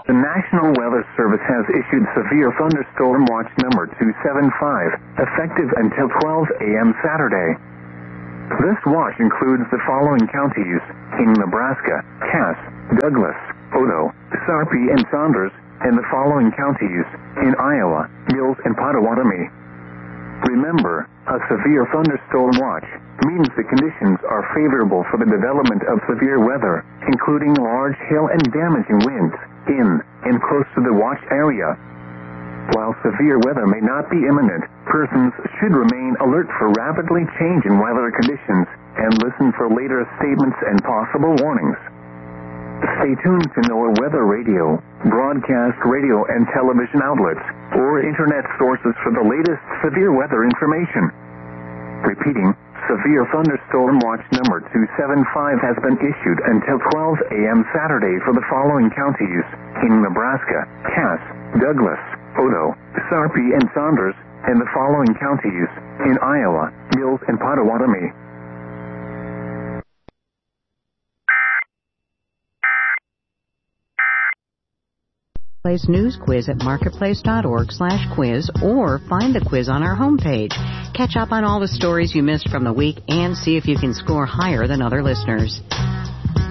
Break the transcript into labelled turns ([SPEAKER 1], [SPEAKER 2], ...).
[SPEAKER 1] The National Weather Service has issued severe thunderstorm watch number 275, effective until 12 a.m. Saturday. This watch includes the following counties in Nebraska: Cass, Douglas, Odo, Sarpy, and Saunders, and the following counties in Iowa: Mills and Potawatomi. Remember, a severe thunderstorm watch means the conditions are favorable for the development of severe weather, including large hail and damaging winds in and close to the watch area. While severe weather may not be imminent, persons should remain alert for rapidly changing weather conditions and listen for later statements and possible warnings. Stay tuned to NOAA Weather Radio, broadcast radio and television outlets, or internet sources for the latest severe weather information. Repeating, severe thunderstorm watch number 275 has been issued until 12 a.m. Saturday for the following counties in Nebraska: Cass, Douglas, Odo, Sarpy, and Saunders, and the following counties in Iowa: Mills and Potawatomi.
[SPEAKER 2] Marketplace News Quiz at marketplace.org/quiz, or find the quiz on our homepage. Catch up on all the stories you missed from the week and see if you can score higher than other listeners.